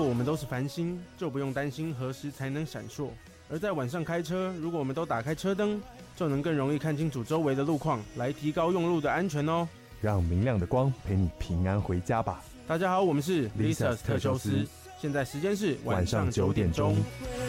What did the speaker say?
果我们都是繁星，就不用担心何时才能闪烁。而在晚上开车，如果我们都打开车灯，就能更容易看清楚周围的路况，来提高用路的安全哦。 让明亮的光陪你平安回家吧。 大家好，我们是 Lisa's 特修斯， 现在时间是晚上9点钟。